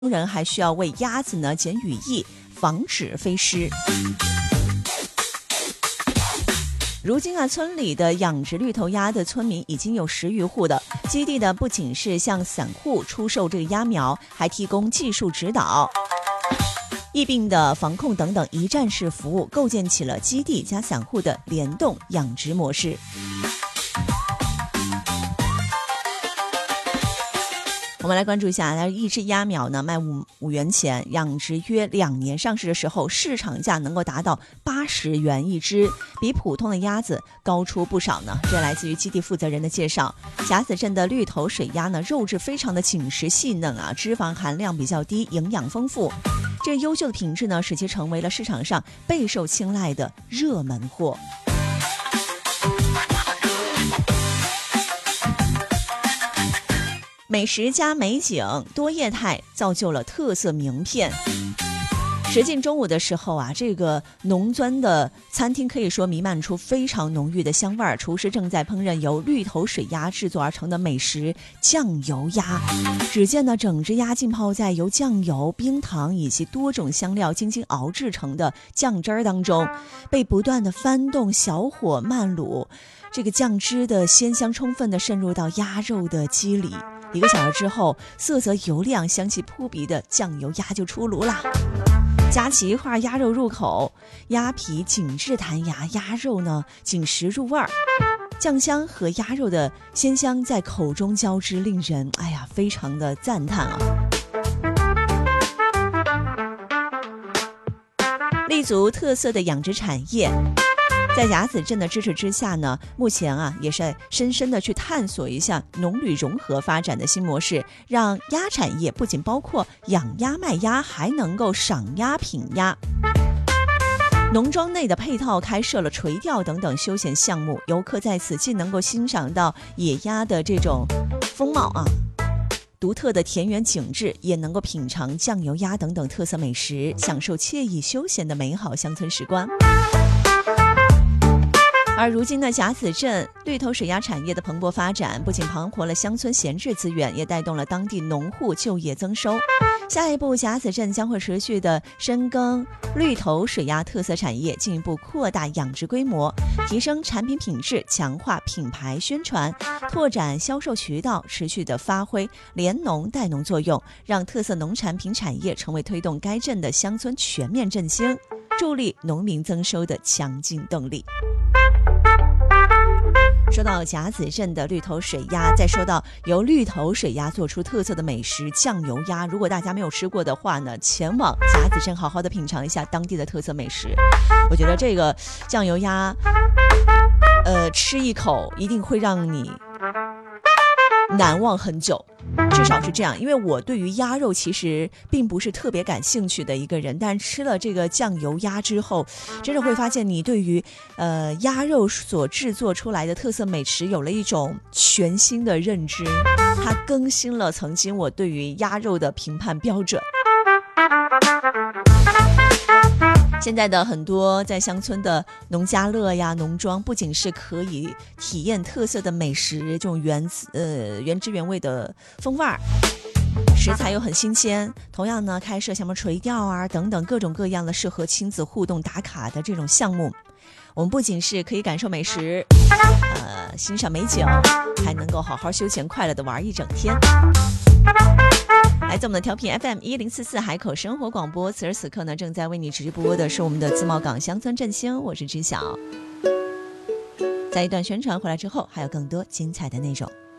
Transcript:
人还需要为鸭子呢剪羽翼，防止飞失。如今啊，村里的养殖绿头鸭的村民已经有10余户的。基地的不仅是向散户出售这个鸭苗，还提供技术指导、疫病的防控等等一站式服务，构建起了基地加散户的联动养殖模式。我们来关注一下，一只鸭苗呢卖5元钱，养殖约2年，上市的时候市场价能够达到80元一只，比普通的鸭子高出不少呢。这来自于基地负责人的介绍。甲子镇的绿头水鸭呢，肉质非常的紧实细嫩啊，脂肪含量比较低，营养丰富。这优秀的品质呢，使其成为了市场上备受青睐的热门货。美食加美景，多业态造就了特色名片。时近中午的时候啊，这个农庄的餐厅可以说弥漫出非常浓郁的香味儿。厨师正在烹饪由绿头水鸭制作而成的美食酱油鸭。只见呢，整只鸭浸泡在由酱油、冰糖以及多种香料精心熬制成的酱汁儿当中，被不断的翻动，小火慢卤。这个酱汁的鲜香充分地渗入到鸭肉的肌里。1个小时之后，色泽油亮、香气扑鼻的酱油鸭就出炉啦。夹起一块鸭肉入口，鸭皮紧致弹牙，鸭肉呢紧实入味儿，酱香和鸭肉的鲜香在口中交织，令人非常的赞叹啊！立足特色的养殖产业。在甲子镇的支持之下呢，目前啊也是深深的去探索一下农旅融合发展的新模式，让鸭产业不仅包括养鸭卖鸭，还能够赏鸭品鸭。农庄内的配套开设了垂钓等等休闲项目，游客在此既能够欣赏到野鸭的这种风貌啊，独特的田园景致，也能够品尝酱油鸭等等特色美食，享受惬意休闲的美好乡村时光。而如今呢，甲子镇绿头水鸭产业的蓬勃发展，不仅盘活了乡村闲置资源，也带动了当地农户就业增收。下一步，甲子镇将会持续的深耕绿头水鸭特色产业，进一步扩大养殖规模，提升产品品质，强化品牌宣传，拓展销售渠道，持续的发挥联农带农作用，让特色农产品产业成为推动该镇的乡村全面振兴，助力农民增收的强劲动力。说到甲子镇的绿头水鸭，再说到由绿头水鸭做出特色的美食酱油鸭，如果大家没有吃过的话呢，前往甲子镇好好的品尝一下当地的特色美食。我觉得这个酱油鸭吃一口一定会让你难忘很久，至少是这样。因为我对于鸭肉其实并不是特别感兴趣的一个人，但吃了这个酱油鸭之后，真的会发现你对于鸭肉所制作出来的特色美食有了一种全新的认知，它更新了曾经我对于鸭肉的评判标准。现在的很多在乡村的农家乐呀、农庄，不仅是可以体验特色的美食，这种原汁原味的风味儿，食材又很新鲜，同样呢，开设什么垂钓啊等等各种各样的适合亲子互动打卡的这种项目。我们不仅是可以感受美食，欣赏美景，还能够好好休闲快乐的玩一整天。来自我们的调频 FM1044 海口生活广播，此时此刻呢，正在为你直播的是我们的自贸港乡村振兴，我是知晓。在一段宣传回来之后，还有更多精彩的内容。